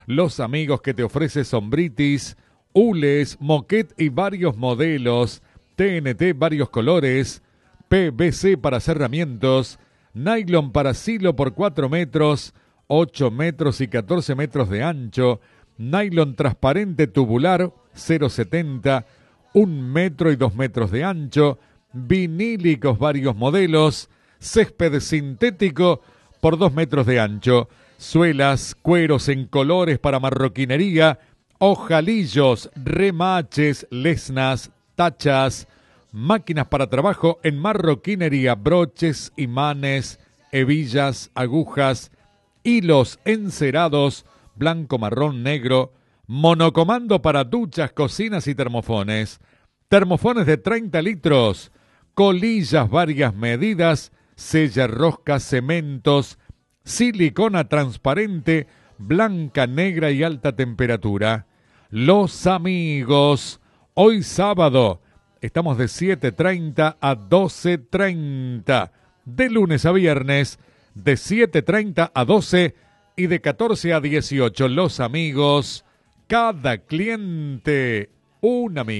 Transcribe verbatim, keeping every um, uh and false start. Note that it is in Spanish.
Los amigos que te ofrece Sombritis, hules, moquet y varios modelos, T N T varios colores, P V C para cerramientos, nylon para silo por cuatro metros, ocho metros y catorce metros de ancho, nylon transparente tubular cero setenta, un metro y dos metros de ancho, vinílicos varios modelos, césped sintético por dos metros de ancho, suelas, cueros en colores para marroquinería, ojalillos, remaches, lesnas, tachas, máquinas para trabajo en marroquinería, broches, imanes, hebillas, agujas, hilos encerados, blanco, marrón, negro, monocomando para duchas, cocinas y termofones, termofones de treinta litros, colillas varias medidas, sella roscas, cementos, silicona transparente, blanca, negra y alta temperatura. Los amigos, hoy sábado, estamos de siete treinta a doce treinta, de lunes a viernes, de siete treinta a doce y de catorce a dieciocho. Los amigos, cada cliente, un amigo.